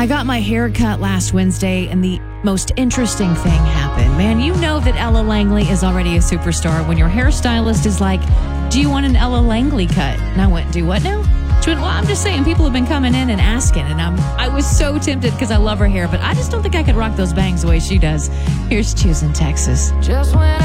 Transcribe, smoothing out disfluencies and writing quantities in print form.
I got my hair cut last Wednesday, and the most interesting thing happened. Man, you know that Ella Langley is already a superstar when your hairstylist is like, do you want an Ella Langley cut? And I went, do what now? She went, well, I'm just saying, people have been coming in and asking, and I was so tempted because I love her hair, but I just don't think I could rock those bangs the way she does. Here's Choosing Texas. Just when